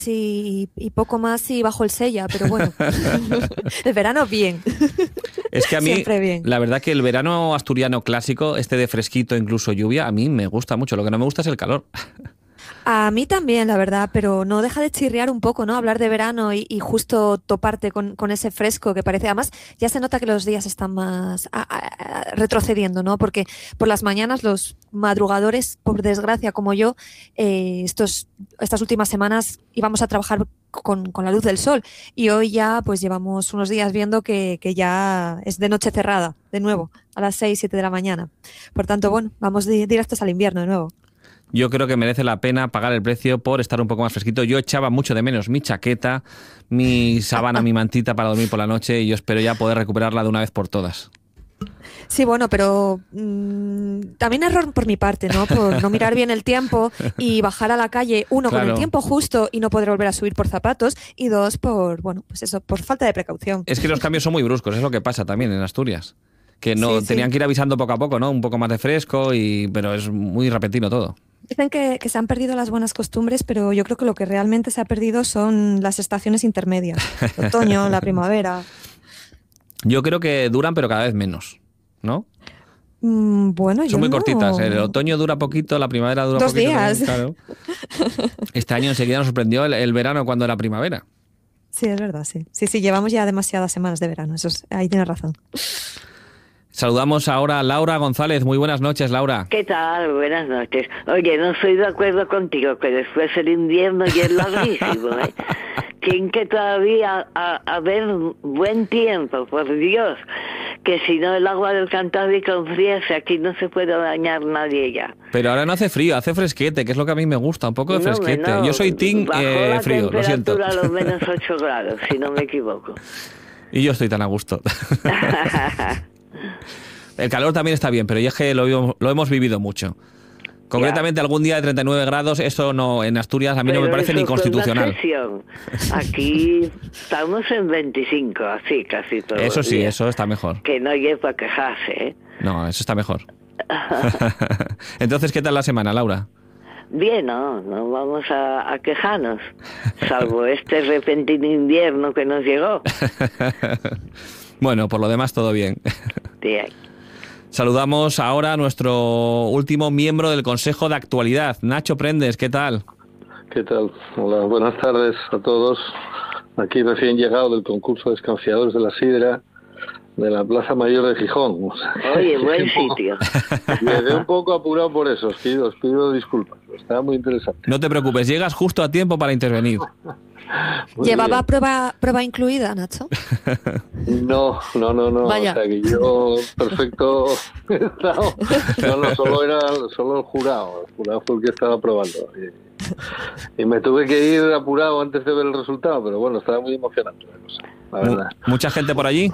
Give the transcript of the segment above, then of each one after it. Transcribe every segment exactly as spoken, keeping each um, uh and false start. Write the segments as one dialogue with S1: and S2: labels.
S1: y, y poco más y bajo el sella, pero bueno, el verano bien.
S2: Es que a mí,
S1: Siempre bien.
S2: la verdad que el verano asturiano clásico, este de fresquito, incluso lluvia, a mí me gusta mucho. Lo que no me gusta es el calor.
S1: A mí también, la verdad, pero no deja de chirriar un poco, ¿no? Hablar de verano y, y justo toparte con, con ese fresco que parece. Además, ya se nota que los días están más a- a- a- retrocediendo, ¿no? Porque por las mañanas los madrugadores, por desgracia, como yo, eh, estos, estas últimas semanas íbamos a trabajar con, con la luz del sol y hoy ya pues llevamos unos días viendo que, que ya es de noche cerrada, de nuevo, a las seis, siete de la mañana. Por tanto, bueno, vamos di- directos al invierno de nuevo.
S2: Yo creo que merece la pena pagar el precio por estar un poco más fresquito. Yo echaba mucho de menos mi chaqueta, mi sábana, mi mantita para dormir por la noche y yo espero ya poder recuperarla de una vez por todas.
S1: Sí, bueno, pero mmm, también error por mi parte, ¿no? Por no mirar bien el tiempo y bajar a la calle, uno, con el
S2: Claro.
S1: tiempo justo y no poder volver a subir por zapatos, y dos, por, bueno, pues eso, por falta de precaución.
S2: Es que los cambios son muy bruscos, es lo que pasa también en Asturias. Que no
S1: Sí, sí.
S2: tenían que ir avisando poco a poco, ¿no? Un poco más de fresco, y pero es muy repentino todo.
S1: Dicen que, que se han perdido las buenas costumbres, pero yo creo que lo que realmente se ha perdido son las estaciones intermedias. El otoño, la primavera.
S2: Yo creo que duran, pero cada vez menos, ¿no?
S1: Mm, bueno, yo
S2: Son muy
S1: no...
S2: cortitas. El otoño dura poquito, la primavera dura
S1: Dos
S2: poquito.
S1: días.
S2: También, claro. Este año enseguida nos sorprendió el, el verano cuando era primavera.
S1: Sí, es verdad, sí. Sí, sí, llevamos ya demasiadas semanas de verano, eso es, ahí tienes razón.
S2: Saludamos ahora a Laura González. Muy buenas noches, Laura.
S3: ¿Qué tal? Buenas noches. Oye, no estoy de acuerdo contigo, que después el invierno ya es larguísimo, ¿eh? Tienen que todavía a, a ver buen tiempo, por Dios, que si no el agua del Cantábrico enfríase, aquí no se puede bañar nadie ya.
S2: Pero ahora no hace frío, hace fresquete, que es lo que a mí me gusta, un poco de
S3: No,
S2: fresquete.
S3: no,
S2: Yo soy team
S3: bajó
S2: eh,
S3: la
S2: frío, lo siento.
S3: temperatura a los menos ocho grados, si no me equivoco.
S2: Y yo estoy tan a gusto. El calor también está bien, pero ya es que lo, vivo- lo hemos vivido mucho. Concretamente,
S3: Ya.
S2: algún día de treinta y nueve grados, eso no, en Asturias a mí no me
S3: Pero
S2: parece
S3: eso
S2: ni
S3: fue una
S2: constitucional.
S3: excepción. Aquí estamos en veinticinco, así casi todo.
S2: Eso sí, eso está mejor.
S3: Que no lleva a quejarse, ¿eh?
S2: No, eso está mejor. Entonces, ¿qué tal la semana, Laura?
S3: Bien, no, no vamos a, a quejarnos, salvo este repentino invierno que nos llegó.
S2: Bueno, por lo demás, todo bien.
S3: Bien.
S2: Saludamos ahora a nuestro último miembro del Consejo de Actualidad, Nacho Prendes. ¿Qué tal?
S4: ¿Qué tal? Hola, buenas tardes a todos. Aquí recién llegado del concurso de escanciadores de la Sidra de la Plaza Mayor de Gijón. O sea,
S3: Oye, buen
S4: un poco-
S3: sitio.
S4: Me quedé un poco apurado por eso, os pido, os pido disculpas. Estaba muy interesante.
S2: No te preocupes, llegas justo a tiempo para intervenir.
S4: Muy
S1: ¿Llevaba
S4: bien.
S1: prueba, prueba incluida, Nacho?
S4: No, no, no, no.
S1: Vaya.
S4: O sea que yo perfecto estado. No, no, solo era solo el jurado. El jurado fue el que estaba probando. Y, y me tuve que ir apurado antes de ver el resultado, pero bueno, estaba muy emocionante la cosa, la verdad.
S2: ¿Mucha gente por allí?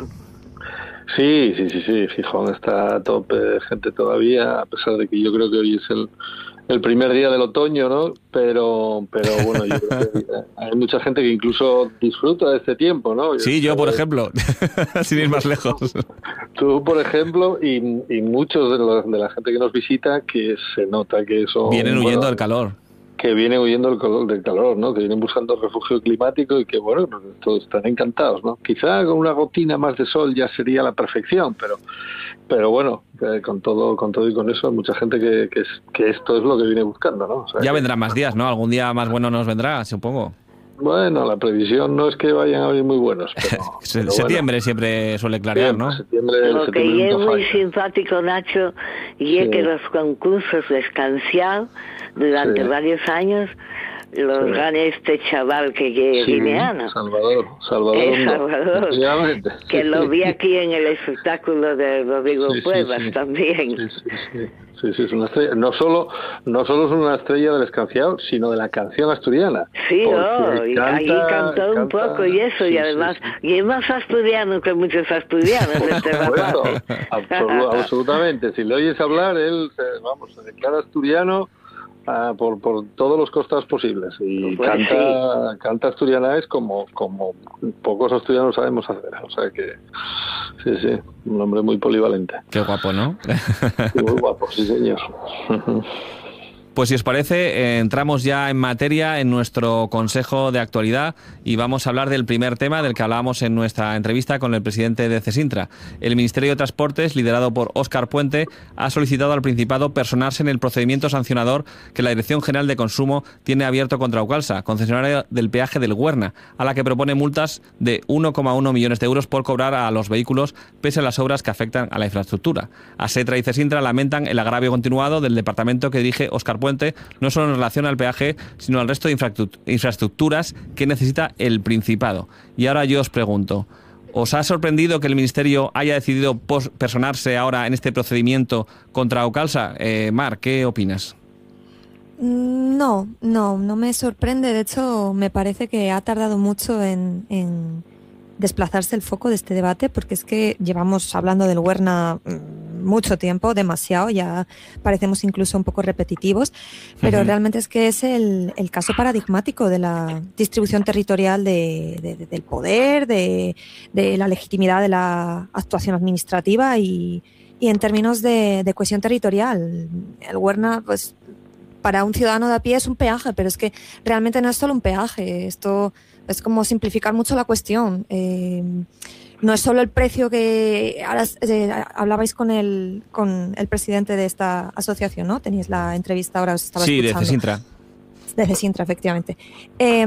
S4: Sí, sí, sí, sí. Gijón está a tope de gente todavía, a pesar de que yo creo que hoy es el, el primer día del otoño, ¿no? Pero, pero bueno, yo creo que hay mucha gente que incluso disfruta de este tiempo, ¿no?
S2: Sí, yo, por ejemplo, sin ir más lejos.
S4: Tú, por ejemplo, y, y muchos de, los, de la gente que nos visita, que se nota que son...
S2: Vienen
S4: bueno,
S2: huyendo del calor.
S4: que vienen huyendo del calor, del calor, ¿no? Que vienen buscando refugio climático y que, bueno, pues todos están encantados, ¿no? Quizá con una gotina más de sol ya sería la perfección, pero pero bueno, eh, con todo con todo y con eso hay mucha gente que, que, es, que esto es lo que viene buscando, ¿no? O sea,
S2: Ya
S4: que,
S2: vendrán más días, ¿no? Algún día más bueno nos vendrá, supongo.
S4: bueno, la previsión no es que vayan a venir muy buenos, pero...
S2: Se-
S4: pero
S2: septiembre siempre suele clarear,
S4: bueno,
S2: ¿no?
S4: Septiembre,
S3: Lo que
S4: septiembre
S3: es
S4: nunca
S3: muy
S4: falla.
S3: simpático, Nacho, y es
S4: Sí.
S3: que los concursos de escanciado durante
S4: Sí.
S3: varios años los
S4: Sí.
S3: gana este chaval que es
S4: Sí,
S3: guineano.
S4: Salvador, Salvador.
S3: Es
S4: no,
S3: Salvador,
S4: efectivamente.
S3: que lo vi aquí en el espectáculo de Rodrigo
S4: Sí, sí,
S3: Cuevas
S4: sí.
S3: también.
S4: Sí, sí, sí. Sí, sí, es una estrella. No solo, no solo es una estrella del escanciado, sino de la canción asturiana.
S3: Sí,
S4: Porque
S3: oh, y
S4: canta-
S3: ahí cantó un
S4: canta-
S3: poco y eso,
S4: sí,
S3: y además,
S4: sí, sí.
S3: y es más asturiano que muchos asturianos este rapaz.
S4: Bueno,
S3: ¿eh?
S4: absolu- absolutamente. Si le oyes hablar, él, se, vamos, se declara asturiano ah, por, por todos los costados posibles. Y
S3: Pues
S4: canta, canta asturiana es como, como pocos asturianos sabemos hacer. O sea que, sí, sí, un hombre muy polivalente.
S2: Qué guapo, ¿no?
S4: Y muy guapo, sí, señor.
S2: Pues si os parece, eh, entramos ya en materia en nuestro Consejo de Actualidad y vamos a hablar del primer tema del que hablábamos en nuestra entrevista con el presidente de Cesintra. El Ministerio de Transportes, liderado por Óscar Puente, ha solicitado al Principado personarse en el procedimiento sancionador que la Dirección General de Consumo tiene abierto contra Aucalsa, concesionaria del peaje del Güerna, a la que propone multas de uno coma uno millones de euros por cobrar a los vehículos pese a las obras que afectan a la infraestructura. Asetra y Cesintra lamentan el agravio continuado del departamento que dirige Óscar Puente, no solo en relación al peaje, sino al resto de infraestructuras que necesita el Principado. Y ahora yo os pregunto, ¿os ha sorprendido que el Ministerio haya decidido personarse ahora en este procedimiento contra Aucalsa? Eh, Mar, ¿qué opinas?
S1: No, no, no me sorprende. De hecho, me parece que ha tardado mucho en... en... desplazarse el foco de este debate, porque es que llevamos hablando del Güerna mucho tiempo, demasiado, ya parecemos incluso un poco repetitivos, pero uh-huh. realmente es que es el, el caso paradigmático de la distribución territorial de, de, de, del poder, de, de la legitimidad de la actuación administrativa y, y en términos de, de cohesión territorial. El Güerna, pues, para un ciudadano de a pie es un peaje, pero es que realmente no es solo un peaje, esto es como simplificar mucho la cuestión. Eh, no es solo el precio que... Ahora eh, hablabais con el, con el presidente de esta asociación, ¿no? Teníais la entrevista, ahora os estaba
S2: sí,
S1: escuchando.
S2: Sí, de Cesintra.
S1: De Cesintra, efectivamente. Eh,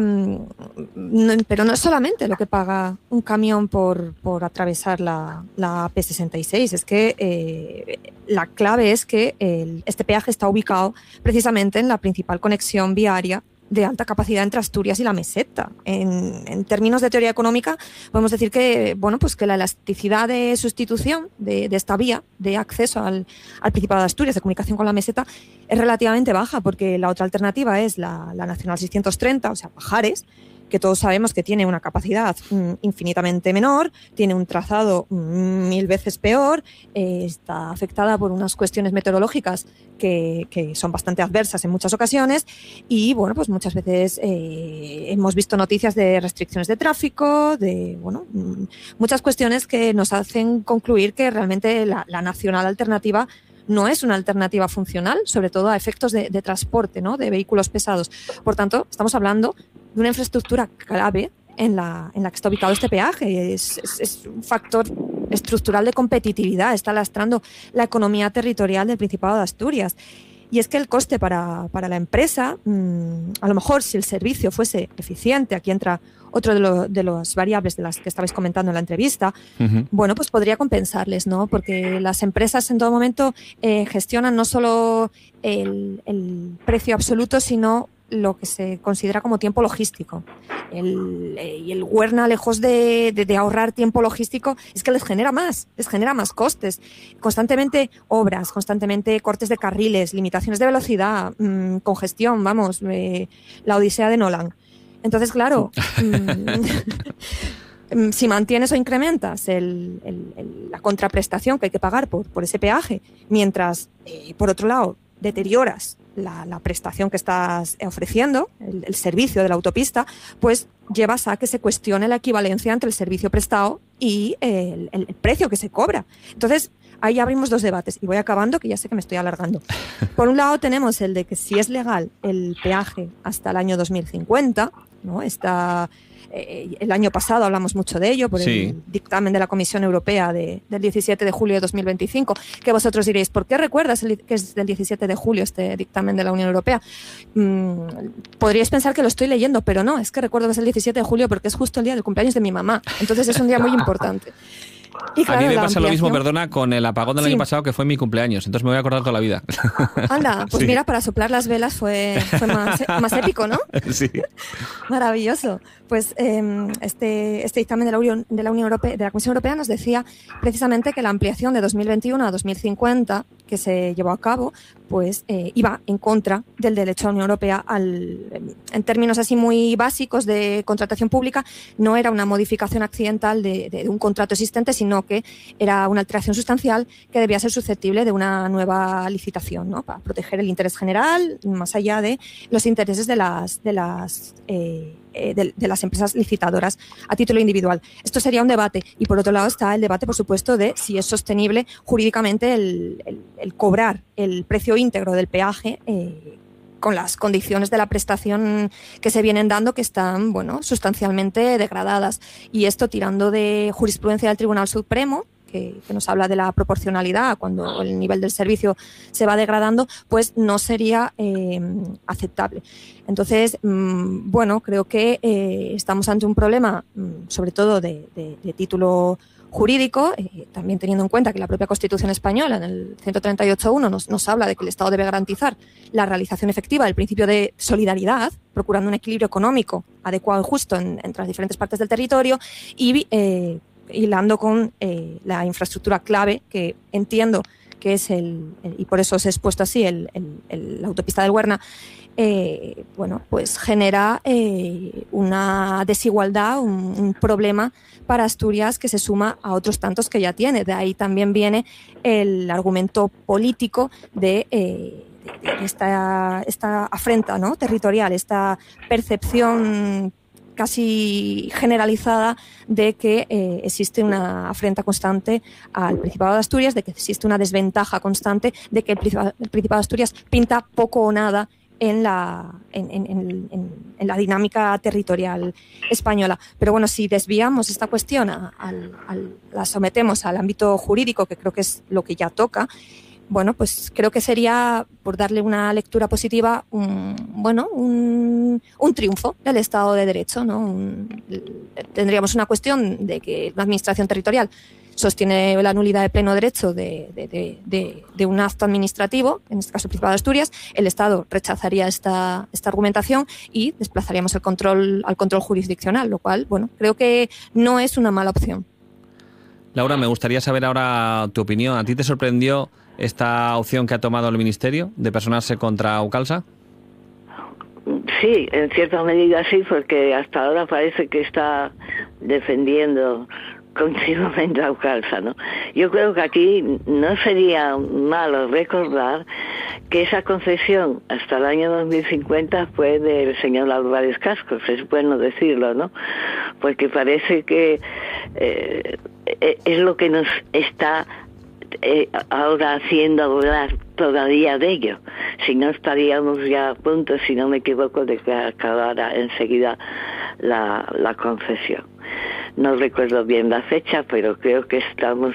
S1: no, pero no es solamente lo que paga un camión por, por atravesar la, la A P sesenta y seis, es que eh, la clave es que el, este peaje está ubicado precisamente en la principal conexión viaria de alta capacidad entre Asturias y la meseta. En, en términos de teoría económica, podemos decir que, bueno, pues que la elasticidad de sustitución de, de esta vía de acceso al, al Principado de Asturias, de comunicación con la meseta, es relativamente baja, porque la otra alternativa es la, la Nacional seiscientos treinta, o sea, Pajares, que todos sabemos que tiene una capacidad mm, infinitamente menor, tiene un trazado mm, mil veces peor, eh, está afectada por unas cuestiones meteorológicas que, que son bastante adversas en muchas ocasiones y, bueno, pues muchas veces eh, hemos visto noticias de restricciones de tráfico, de, bueno, mm, muchas cuestiones que nos hacen concluir que realmente la, la nacional alternativa no es una alternativa funcional, sobre todo a efectos de, de transporte, ¿no?, de vehículos pesados. Por tanto, estamos hablando de una infraestructura clave en la, en la que está ubicado este peaje. Es, es, es un factor estructural de competitividad, está lastrando la economía territorial del Principado de Asturias. Y es que el coste para, para la empresa, mmm, a lo mejor si el servicio fuese eficiente, aquí entra otro de, lo, de las variables de las que estabais comentando en la entrevista, uh-huh. bueno, pues podría compensarles, ¿no? Porque las empresas en todo momento eh, gestionan no solo el, el precio absoluto, sino lo que se considera como tiempo logístico. El, y el Güerna, lejos de, de, de ahorrar tiempo logístico, es que les genera más, les genera más costes. Constantemente obras, constantemente cortes de carriles, limitaciones de velocidad, mmm, congestión, vamos, eh, la odisea de Nolan. Entonces, claro, mmm, si mantienes o incrementas el, el, el, la contraprestación que hay que pagar por, por ese peaje, mientras, eh, por otro lado, deterioras la, la prestación que estás ofreciendo, el, el servicio de la autopista, pues llevas a que se cuestione la equivalencia entre el servicio prestado y el, el, el precio que se cobra. Entonces, ahí abrimos dos debates y voy acabando, que ya sé que me estoy alargando. Por un lado tenemos el de que si es legal el peaje hasta el año dos mil cincuenta, ¿no? Está... Eh, el año pasado hablamos mucho de ello por sí. el dictamen de la Comisión Europea de, del diecisiete de julio de dos mil veinticinco, que vosotros diréis, ¿por qué recuerdas el, que es del diecisiete de julio este dictamen de la Unión Europea? Mm, podríais pensar que lo estoy leyendo, pero no, es que recuerdo que es el diecisiete de julio porque es justo el día del cumpleaños de mi mamá, entonces es un día muy importante. Y claro,
S2: a mí me pasa
S1: ampliación...
S2: lo mismo, perdona, con el apagón del sí. año pasado, que fue mi cumpleaños, entonces me voy a acordar toda la vida.
S1: Anda, pues sí. mira, para soplar las velas fue, fue más, más épico, ¿no?
S2: Sí.
S1: Maravilloso. Pues eh, este, este dictamen de la, Unión, de la Unión Europea, de la Comisión Europea, nos decía precisamente que la ampliación de dos mil veintiuno a dos mil cincuenta que se llevó a cabo, pues eh, iba en contra del derecho de la Unión Europea al, en términos así muy básicos de contratación pública, no era una modificación accidental de, de, de un contrato existente, sino que era una alteración sustancial que debía ser susceptible de una nueva licitación, ¿no? Para proteger el interés general, más allá de los intereses de las, de las eh, De, de las empresas licitadoras a título individual. Esto sería un debate y por otro lado está el debate, por supuesto, de si es sostenible jurídicamente el, el, el cobrar el precio íntegro del peaje eh, con las condiciones de la prestación que se vienen dando, que están, bueno, sustancialmente degradadas. Y esto tirando de jurisprudencia del Tribunal Supremo, que, que nos habla de la proporcionalidad cuando el nivel del servicio se va degradando, pues no sería eh, aceptable. Entonces, mmm, bueno, creo que eh, estamos ante un problema, mmm, sobre todo de, de, de título jurídico, eh, también teniendo en cuenta que la propia Constitución española en el ciento treinta y ocho punto uno nos, nos habla de que el Estado debe garantizar la realización efectiva del principio de solidaridad, procurando un equilibrio económico adecuado y justo en, entre las diferentes partes del territorio y eh, hilando con eh, la infraestructura clave, que entiendo que es el, el y por eso os he expuesto así, el, el, el, la autopista del Huerna, eh, bueno, pues genera eh, una desigualdad, un, un problema para Asturias que se suma a otros tantos que ya tiene. De ahí también viene el argumento político de, eh, de, de esta, esta afrenta, ¿no?, territorial, esta percepción casi generalizada de que eh, existe una afrenta constante al Principado de Asturias, de que existe una desventaja constante, de que el Principado, el Principado de Asturias pinta poco o nada en la, en, en, en, en la dinámica territorial española. Pero bueno, si desviamos esta cuestión, a, al, al, la sometemos al ámbito jurídico, que creo que es lo que ya toca, bueno, pues creo que sería, por darle una lectura positiva, un, bueno, un, un triunfo del Estado de Derecho, ¿no? Un, tendríamos una cuestión de que la Administración territorial sostiene la nulidad de pleno derecho de, de, de, de, de un acto administrativo, en este caso el Principado de Asturias. El Estado rechazaría esta, esta argumentación y desplazaríamos el control al control jurisdiccional, lo cual, bueno, creo que no es una mala opción.
S2: Laura, me gustaría saber ahora tu opinión. ¿A ti te sorprendió esta opción que ha tomado el Ministerio de personarse contra Aucalsa?
S3: Sí, en cierta medida sí, porque hasta ahora parece que está defendiendo continuamente a Aucalsa, ¿no? Yo creo que aquí no sería malo recordar que esa concesión hasta el año dos mil cincuenta fue del señor Álvarez Cascos, es bueno decirlo, ¿no? Porque parece que eh, es lo que nos está eh, ahora haciendo hablar todavía de ello. Si no, estaríamos ya a punto, si no me equivoco, de que acabara enseguida la, la concesión. No recuerdo bien la fecha, pero creo que estamos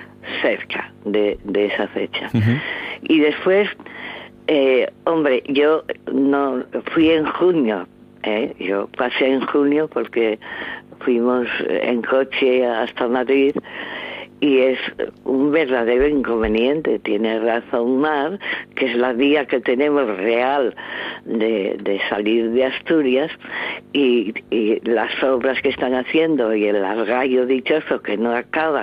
S3: cerca de, de esa fecha. Uh-huh. Y después, eh, hombre, yo no fui en junio, ¿eh? Yo pasé en junio porque fuimos en coche hasta Madrid y es un verdadero inconveniente. Tiene razón Mar, que es la vía que tenemos real de, de salir de Asturias, y, y las obras que están haciendo y el largallo dichoso que no acaban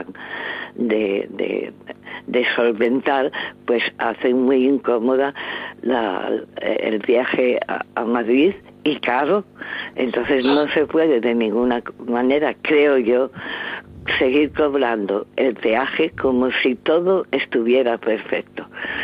S3: de, de, de solventar, pues hacen muy incómoda la, el viaje a, a Madrid, y caro. Entonces no se puede de ninguna manera, creo yo, seguir cobrando el peaje como si todo estuviera perfecto.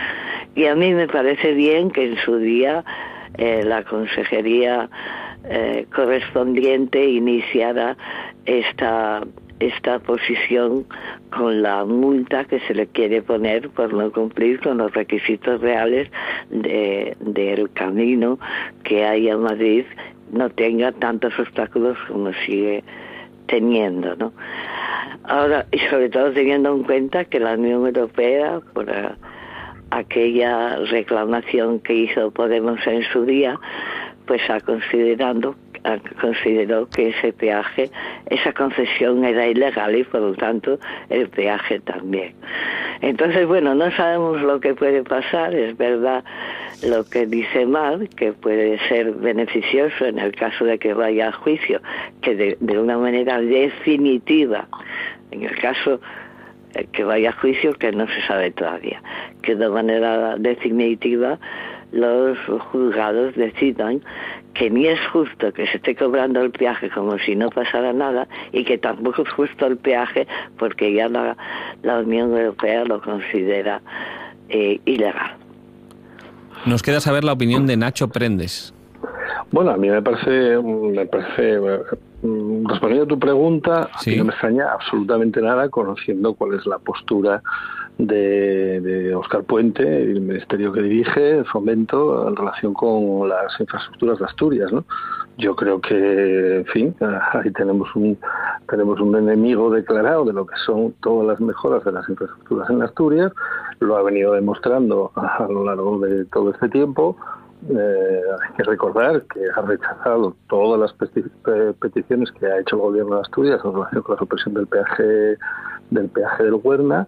S3: Y a mí me parece bien que en su día eh, la consejería eh, correspondiente iniciara esta esta posición con la multa que se le quiere poner por no cumplir con los requisitos reales de del camino que hay a Madrid, no tenga tantos obstáculos como sigue teniendo, ¿no? Ahora, y sobre todo teniendo en cuenta que la Unión Europea, por a, aquella reclamación que hizo Podemos en su día, pues ha considerado consideró que ese peaje, esa concesión era ilegal y por lo tanto el peaje también. Entonces, bueno, no sabemos lo que puede pasar. Es verdad lo que dice Mar, que puede ser beneficioso en el caso de que vaya a juicio, que de, de una manera definitiva, en el caso que vaya a juicio, que no se sabe todavía, que de manera definitiva los juzgados decidan que ni es justo que se esté cobrando el peaje como si no pasara nada, y que tampoco es justo el peaje porque ya la, la Unión Europea lo considera eh, ilegal.
S2: Nos queda saber la opinión de Nacho Prendes.
S4: Bueno, a mí me parece, me parece respondiendo a tu pregunta, sí. No me extraña absolutamente nada, conociendo cuál es la postura de, de Óscar Puente y el ministerio que dirige, Fomento, en relación con las infraestructuras de Asturias, ¿no? Yo creo que, en fin, ahí tenemos un tenemos un enemigo declarado de lo que son todas las mejoras de las infraestructuras en Asturias. Lo ha venido demostrando a lo largo de todo este tiempo. Eh, hay que recordar que ha rechazado todas las peti- peticiones que ha hecho el gobierno de Asturias en relación con la supresión del peaje del peaje del Huerna,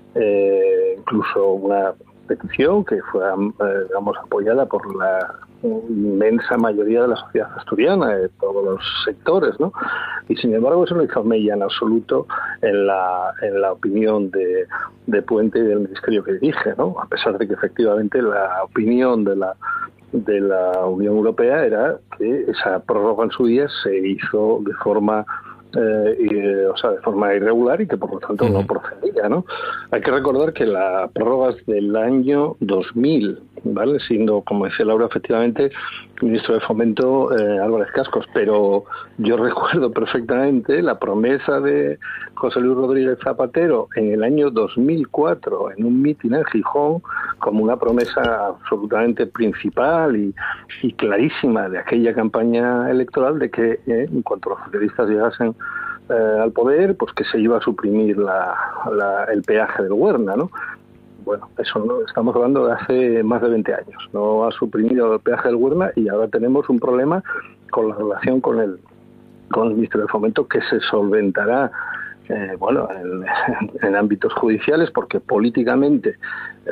S4: eh, incluso una petición que fue, eh, digamos, apoyada por la inmensa mayoría de la sociedad asturiana, de todos los sectores, ¿no? Y sin embargo eso no hizo mella en absoluto en la en la opinión de, de Puente y del ministerio que dirige, ¿no? A pesar de que efectivamente la opinión de la de la Unión Europea era que esa prórroga en su día se hizo de forma Eh, y, o sea, de forma irregular y que por lo tanto uh-huh. no procedía, ¿no? Hay que recordar que la prórroga es del año dos mil, ¿vale? Siendo, como decía Laura, efectivamente ministro de Fomento eh, Álvarez Cascos, pero yo recuerdo perfectamente la promesa de José Luis Rodríguez Zapatero en el año dos mil cuatro en un mitin en Gijón como una promesa absolutamente principal y, y clarísima de aquella campaña electoral de que eh, en cuanto los socialistas llegasen eh, al poder, pues que se iba a suprimir la, la, el peaje del Huerna, ¿no? Bueno, eso no, estamos hablando de hace más de veinte años. No ha suprimido el peaje del Huerna y ahora tenemos un problema con la relación con el, con el Ministerio de Fomento que se solventará eh, bueno, en, en ámbitos judiciales, porque políticamente eh,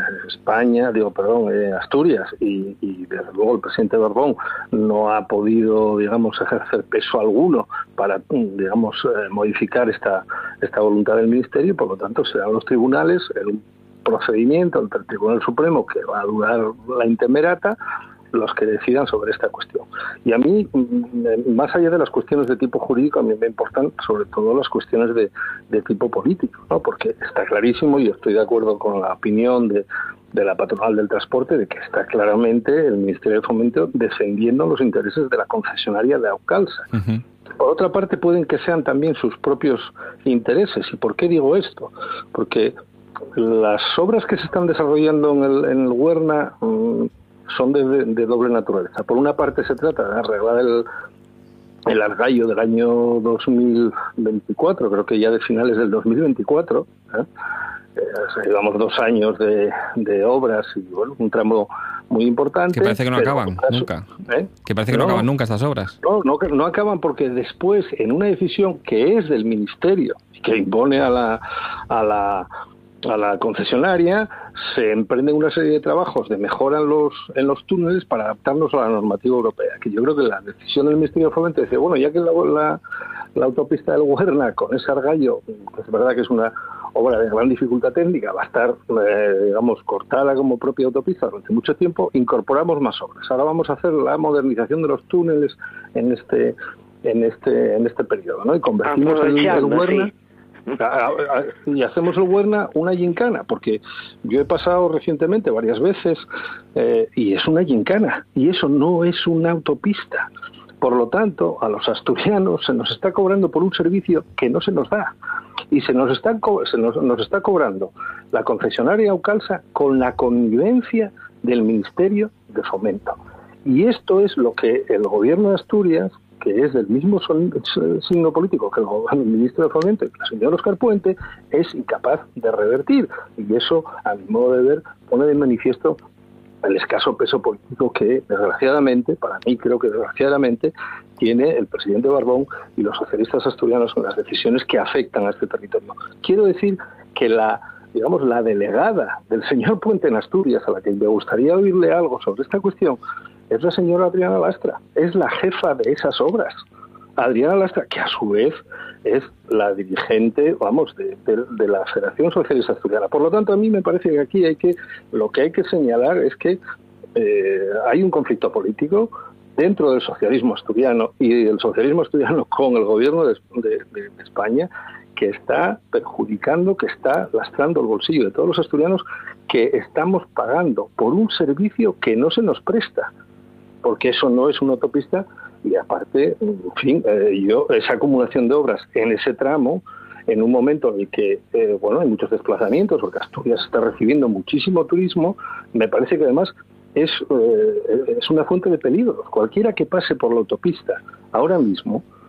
S4: España, digo, perdón, eh, Asturias y, y desde luego el presidente Borbón no ha podido, digamos, ejercer peso alguno para, digamos, eh, modificar esta esta voluntad del Ministerio, y por lo tanto serán los tribunales en un procedimiento ante el Tribunal Supremo que va a durar la intemerata los que decidan sobre esta cuestión. Y a mí, más allá de las cuestiones de tipo jurídico, a mí me importan sobre todo las cuestiones de, de tipo político, ¿no? Porque está clarísimo, y estoy de acuerdo con la opinión de, de la patronal del transporte, de que está claramente el Ministerio de Fomento defendiendo los intereses de la concesionaria de Aucalsa. Uh-huh. Por otra parte, pueden que sean también sus propios intereses. ¿Y por qué digo esto? Porque las obras que se están desarrollando en el, en el Huerna mmm, son de, de, de doble naturaleza. Por una parte se trata de arreglar el, el Argallo del año dos mil veinticuatro, creo que ya de finales del dos mil veinticuatro, ¿eh? Eh, llevamos dos años de, de obras y bueno, un tramo muy importante.
S2: Que parece que no acaban caso, nunca. ¿eh? Que parece que no, no acaban nunca estas obras.
S4: No, no, no acaban porque después, en una decisión que es del Ministerio, que impone a la a la a la concesionaria, se emprenden una serie de trabajos de mejora en los en los túneles para adaptarnos a la normativa europea, que yo creo que la decisión del Ministerio de Fomento dice, bueno, ya que la, la, la autopista del Huerna con ese Argallo, que es verdad que es una obra de gran dificultad técnica, va a estar, eh, digamos, cortada como propia autopista durante mucho tiempo, incorporamos más obras. Ahora vamos a hacer la modernización de los túneles en este en este en este periodo, ¿no? Y convertimos el, el Huerna... Sí. Y hacemos el Huerna una gincana, porque yo he pasado recientemente varias veces eh, y es una gincana, y eso no es una autopista. Por lo tanto, a los asturianos se nos está cobrando por un servicio que no se nos da, y se nos está, co- se nos, nos está cobrando la concesionaria Aucalsa con la connivencia del Ministerio de Fomento. Y esto es lo que el gobierno de Asturias, que es del mismo signo político que el, el ministro de Fomento, el señor Óscar Puente, es incapaz de revertir. Y eso, a mi modo de ver, pone de manifiesto el escaso peso político que, desgraciadamente, para mí creo que desgraciadamente, tiene el presidente Barbón y los socialistas asturianos en las decisiones que afectan a este territorio. Quiero decir que la, digamos, la delegada del señor Puente en Asturias, a la que me gustaría oírle algo sobre esta cuestión, es la señora Adriana Lastra, es la jefa de esas obras. Adriana Lastra, que a su vez es la dirigente, vamos, de, de, de la Federación Socialista Asturiana. Por lo tanto, a mí me parece que aquí hay que, lo que hay que señalar es que eh, hay un conflicto político dentro del socialismo asturiano y el socialismo asturiano con el gobierno de, de, de España, que está perjudicando, que está lastrando el bolsillo de todos los asturianos, que estamos pagando por un servicio que no se nos presta, porque eso no es una autopista. Y aparte, en fin, eh, yo esa acumulación de obras en ese tramo en un momento en el que, eh, bueno, hay muchos desplazamientos, porque Asturias está recibiendo muchísimo turismo, me parece que además es, eh, es una fuente de peligro. Cualquiera que pase por la autopista ahora mismo